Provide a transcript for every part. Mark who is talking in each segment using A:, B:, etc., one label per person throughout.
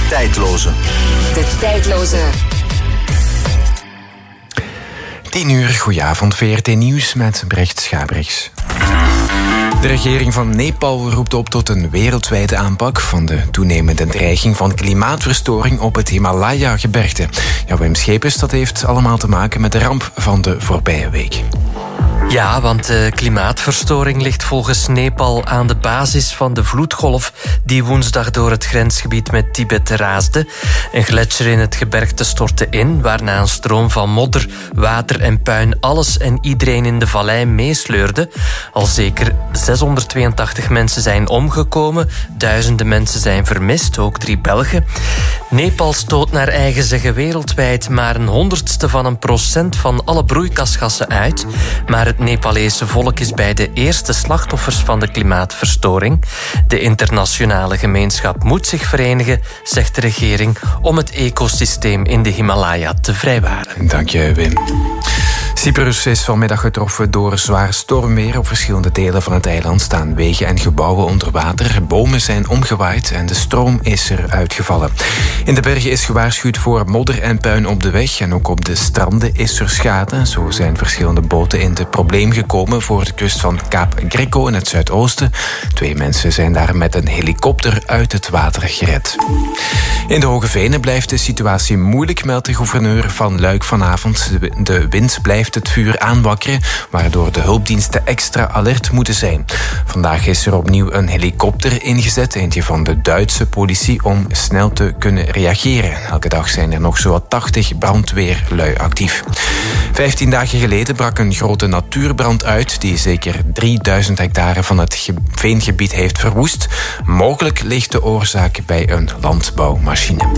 A: tijdloze.
B: De tijdloze.
C: 10:00, goedenavond, VRT Nieuws met Brecht Schabrichs. De regering van Nepal roept op tot een wereldwijde aanpak van de toenemende dreiging van klimaatverstoring op het Himalaya-gebergte. Ja, Wim Schepens, dat heeft allemaal te maken met de ramp van de voorbije week.
D: Ja, want de klimaatverstoring ligt volgens Nepal aan de basis van de vloedgolf die woensdag door het grensgebied met Tibet raasde. Een gletsjer in het gebergte stortte in, waarna een stroom van modder, water en puin alles en iedereen in de vallei meesleurde. Al zeker 682 mensen zijn omgekomen, duizenden mensen zijn vermist, ook 3 Belgen. Nepal stoot naar eigen zeggen wereldwijd maar 1/100% van alle broeikasgassen uit, maar het Nepalese volk is bij de eerste slachtoffers van de klimaatverstoring. De internationale gemeenschap moet zich verenigen, zegt de regering, om het ecosysteem in de Himalaya te vrijwaren.
C: Dank je, Wim. Cyprus is vanmiddag getroffen door zwaar stormweer. Op verschillende delen van het eiland staan wegen en gebouwen onder water. Bomen zijn omgewaaid en de stroom is er uitgevallen. In de bergen is gewaarschuwd voor modder en puin op de weg. En ook op de stranden is er schade. Zo zijn verschillende boten in het probleem gekomen voor de kust van Kaap Greco in het zuidoosten. 2 mensen zijn daar met een helikopter uit het water gered. In de Hoge Venen blijft de situatie moeilijk, meldt de gouverneur van Luik vanavond. De wind blijft het vuur aanwakkeren, waardoor de hulpdiensten extra alert moeten zijn. Vandaag is er opnieuw een helikopter ingezet, eentje van de Duitse politie, om snel te kunnen reageren. Elke dag zijn er nog zowat 80 brandweerlui actief. 15 dagen geleden brak een grote natuurbrand uit die zeker 3000 hectare van het veengebied heeft verwoest. Mogelijk ligt de oorzaak bij een landbouwmachine.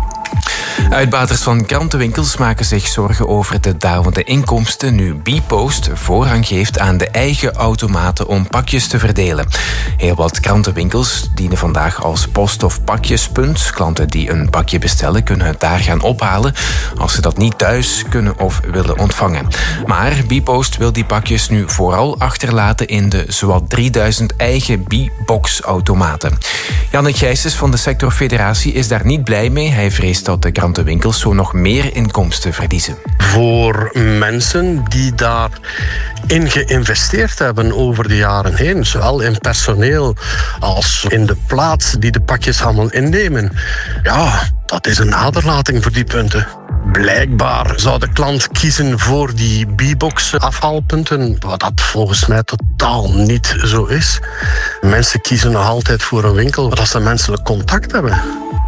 C: Uitbaters van krantenwinkels maken zich zorgen over de dalende inkomsten nu Bpost voorrang geeft aan de eigen automaten om pakjes te verdelen. Heel wat krantenwinkels dienen vandaag als post- of pakjespunt. Klanten die een pakje bestellen kunnen het daar gaan ophalen als ze dat niet thuis kunnen of willen ontvangen. Maar Bpost wil die pakjes nu vooral achterlaten in de zowat 3000 eigen B-box-automaten. Jannik Gijsens van de sectorfederatie is daar niet blij mee. Hij vreest dat de krantenwinkels zo nog meer inkomsten verliezen.
E: Voor mensen die daarin geïnvesteerd hebben over de jaren heen, zowel in personeel als in de plaats die de pakjes allemaal innemen, ja, dat is een aderlating voor die punten. Blijkbaar zou de klant kiezen voor die B-box afhaalpunten, wat dat volgens mij totaal niet zo is. Mensen kiezen nog altijd voor een winkel waar ze menselijk contact hebben.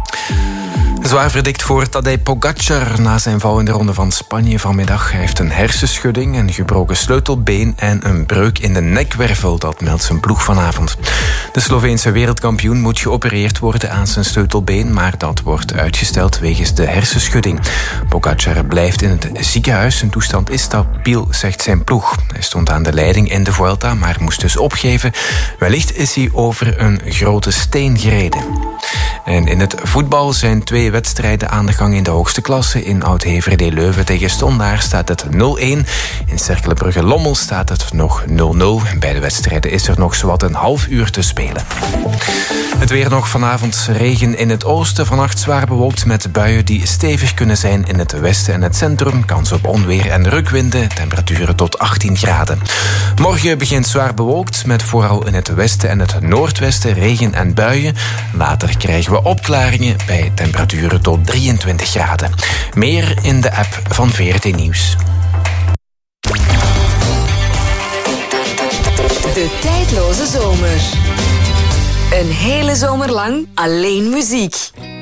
C: Zwaar verdikt voor Tadej Pogačar na zijn val in de Ronde van Spanje vanmiddag. Hij heeft een hersenschudding, een gebroken sleutelbeen en een breuk in de nekwervel. Dat meldt zijn ploeg vanavond. De Sloveense wereldkampioen moet geopereerd worden aan zijn sleutelbeen, maar dat wordt uitgesteld wegens de hersenschudding. Pogačar blijft in het ziekenhuis. Zijn toestand is stabiel, zegt zijn ploeg. Hij stond aan de leiding in de Vuelta, maar moest dus opgeven. Wellicht is hij over een grote steen gereden. En in het voetbal zijn 2 wedstrijden aan de gang in de hoogste klasse. In Oud-Heverlee Leuven tegen Stondaar staat het 0-1. In Cerkelen-Brugge-Lommel staat het nog 0-0. Bij de wedstrijden is er nog zowat een half uur te spelen. Het weer nog vanavond regen in het oosten. Vannacht zwaar bewolkt met buien die stevig kunnen zijn in het westen en het centrum. Kans op onweer en rukwinden. Temperaturen tot 18 graden. Morgen begint zwaar bewolkt met vooral in het westen en het noordwesten regen en buien. Later krijgen we opklaringen bij temperaturen tot 23 graden. Meer in de app van VRT Nieuws.
B: De tijdloze zomer. Een hele zomer lang alleen muziek.